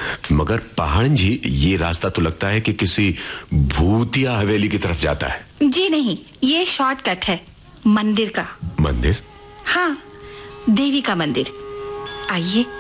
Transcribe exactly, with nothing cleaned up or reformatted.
मगर पहाड़न जी, ये रास्ता तो लगता है कि किसी भूतिया हवेली की तरफ जाता है। जी नहीं, ये शॉर्टकट है मंदिर का। मंदिर? हाँ, देवी का मंदिर। आइए